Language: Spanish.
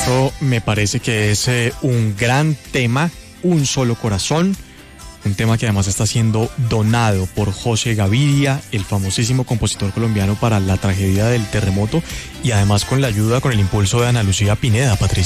Esto me parece que es un gran tema, Un Solo Corazón, un tema que además está siendo donado por José Gaviria, el famosísimo compositor colombiano, para la tragedia del terremoto, y además con la ayuda, con el impulso de Ana Lucía Pineda, Patricia.